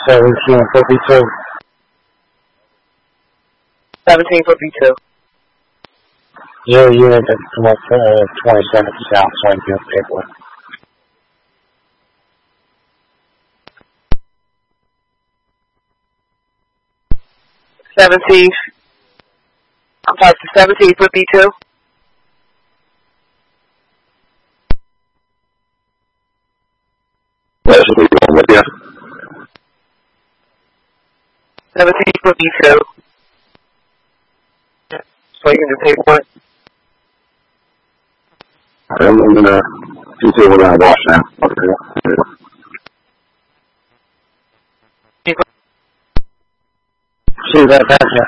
17 for B2. 17 for B2. Yeah, unit that's 27 south, so I'm going to pick one. I'm sorry, 17 for B2. That's what we're going with, yeah. 17 for B2. So you can just take one. I'm going to continue with our wash now. Okay. See that, gotcha.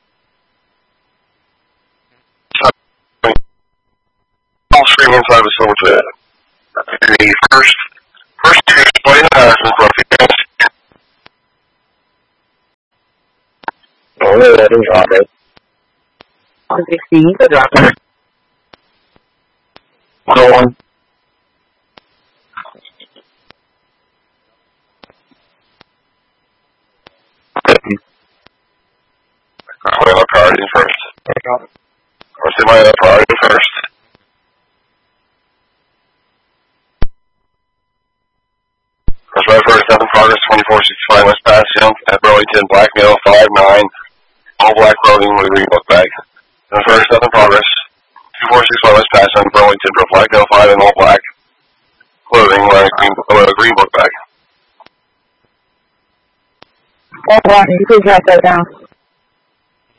All stream inside the silver the first display passing for a oh, yeah, that is right, right? 116, the dropper. 101. I'll have priority first. I'll see my priority first. Right for 7 progress, 2465 West Bastion at Burlington, black male, 5'9", all black clothing with a green book bag. And for 7 progress, 2465 West Bastion, Burlington, for black male, 5 and all black clothing wearing a green book bag. All right, you please write that down.